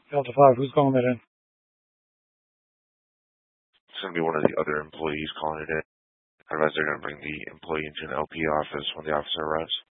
Delta 5, who's calling it in? It's going to be one of the other employees calling it in. Otherwise, they're going to bring the employee into an LP office when the officer arrives.